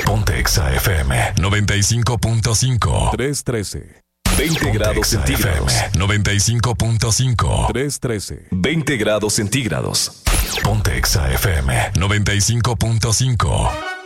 Ponte Exa FM 95.5. 313. 20 grados centígrados. 95.5. 313. 20 grados centígrados. Ponte Exa FM 95.5.